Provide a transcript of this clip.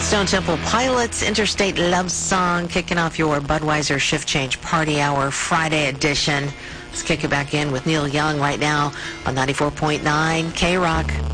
Stone Temple Pilots, Interstate Love Song, kicking off your Budweiser Shift Change Party Hour Friday edition. Let's kick it back in with Neil Young right now on 94.9 K-Rock.